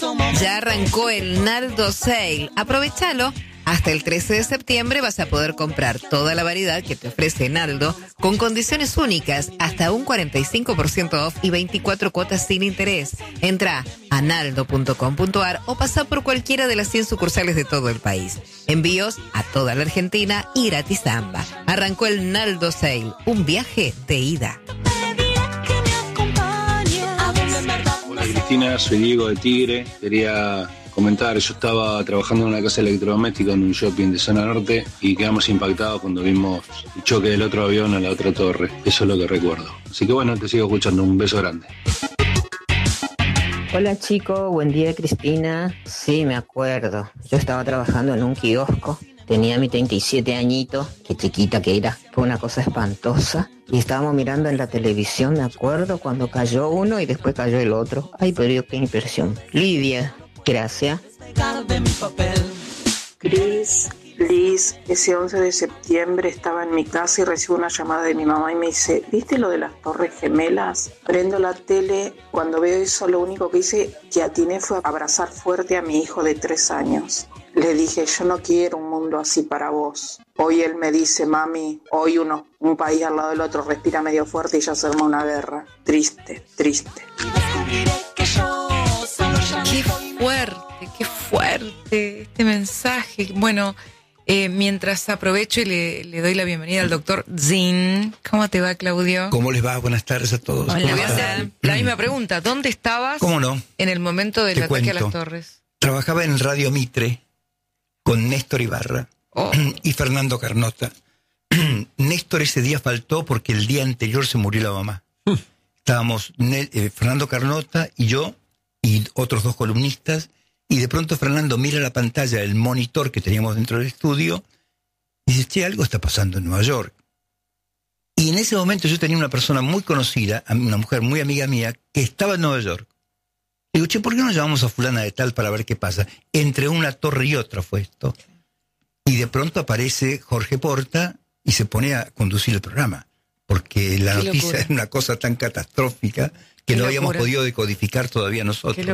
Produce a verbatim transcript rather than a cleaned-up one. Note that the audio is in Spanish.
Ya arrancó el Naldo Sale. Aprovechalo. Hasta el trece de septiembre vas a poder comprar toda la variedad que te ofrece Naldo con condiciones únicas, hasta un cuarenta y cinco por ciento off y veinticuatro cuotas sin interés. Entra a naldo punto com punto a r o pasa por cualquiera de las cien sucursales de todo el país. Envíos a toda la Argentina y gratis a ambas. Arrancó el Naldo Sale, un viaje de ida. Hola Cristina, soy Diego de Tigre. Quería comentar, yo estaba trabajando en una casa electrodoméstica en un shopping de zona norte y quedamos impactados cuando vimos el choque del otro avión a la otra torre. Eso es lo que recuerdo. Así que bueno, te sigo escuchando. Un beso grande. Hola chicos, buen día Cristina. Sí, me acuerdo. Yo estaba trabajando en un kiosco. Tenía mis treinta y siete añitos, qué chiquita que era, fue una cosa espantosa. Y estábamos mirando en la televisión, me acuerdo, cuando cayó uno y después cayó el otro. Ay, pero qué impresión. Lidia, gracias. Cris, Liz, ese once de septiembre estaba en mi casa y recibo una llamada de mi mamá y me dice, ¿viste lo de las Torres Gemelas? Prendo la tele, cuando veo eso lo único que hice que atiné fue abrazar fuerte a mi hijo de tres años. Le dije, yo no quiero un mundo así para vos. Hoy él me dice, mami, hoy uno, un país al lado del otro respira medio fuerte y ya se arma una guerra. Triste, triste. Qué fuerte, qué fuerte este mensaje. Bueno, eh, mientras aprovecho y le, le doy la bienvenida al doctor Zin. ¿Cómo te va, Claudio? ¿Cómo les va? Buenas tardes a todos. Le voy a hacer la misma pregunta. ¿Dónde estabas? ¿Cómo no? En el momento del Te ataque cuento. a las torres. Trabajaba en Radio Mitre con Néstor Ibarra Oh. y Fernando Carnota. Néstor ese día faltó porque el día anterior se murió la mamá. Estábamos Nel- eh, Fernando Carnota y yo y otros dos columnistas, y de pronto Fernando mira la pantalla, el monitor que teníamos dentro del estudio, y dice, che, algo está pasando en Nueva York. Y en ese momento yo tenía una persona muy conocida, una mujer muy amiga mía, que estaba en Nueva York. Digo, che, ¿por qué no llamamos a fulana de tal para ver qué pasa? Entre una torre y otra fue esto. Y de pronto aparece Jorge Porta y se pone a conducir el programa, porque la Qué noticia locura. es una cosa tan catastrófica que Qué no habíamos locura. podido decodificar todavía nosotros. Qué